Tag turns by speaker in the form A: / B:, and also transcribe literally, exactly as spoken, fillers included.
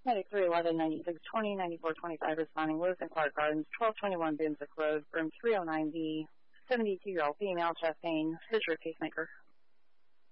A: Medic three eleven, ninety-six twenty, ninety-four twenty-five responding, Lewis and Clark Gardens, twelve twenty-one Bimsic Road, room three oh nine B, seventy-two-year-old female, chest pain, history of pacemaker.